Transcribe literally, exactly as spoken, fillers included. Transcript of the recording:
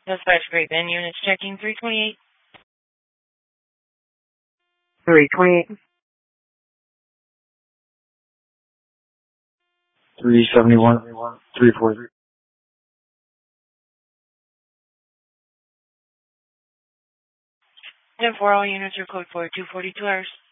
Dispatch Great Bend units checking three twenty-eight. three twenty-eight. three seventy-one, three forty. ten four, all units are code for two forty-two hours.